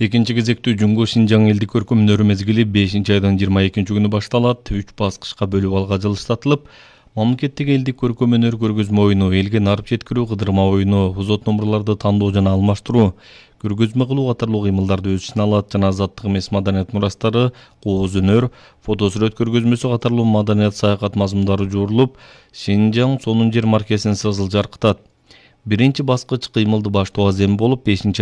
Экинчи кезектүү Жумго Шинжаң элдик көркөм өнөрү мезгили 5-айдын 22 күнү башталат. 3 баскычка бөлүп алгачы жылыштатылып, мамлекеттик элдик көркөм өнөр көргөзмө оюну, элге нарып жеткирүү кыдырма оюну, узот номурларды тандоо жана алмаштыруу, көргөзмө кылуу катарлуу кыймылдарды өз ичине алат жана азаттык эмес маданият мурастары, кооз өнөр, фотосурөт көргөзмөсү катарлуу маданият саякат мазмундары жуурулуп, Шинжаң сонун жер маркесин сызыл жаркытат. Биринчи баскыч кыймылды баштоо азем болуп, 5